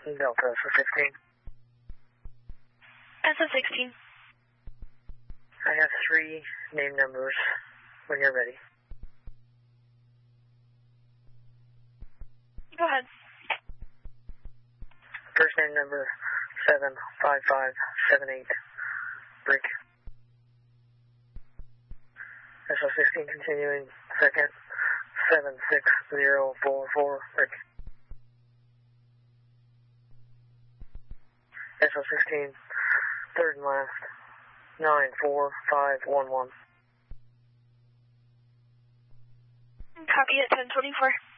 Delta SO16. SO16. I have 3 name numbers when you're ready. Go ahead. First name number 75578, Brick. SO16 continuing, second 76044, Brick. SO16, third and last, 94511. Copy at 1024.